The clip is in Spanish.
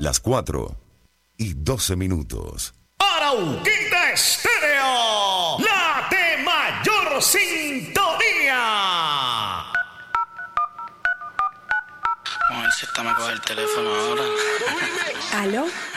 Las 4:12. Arauquita Estéreo, la de mayor sintonía. Vamos a ver si esta me coge el teléfono ahora. ¿Aló?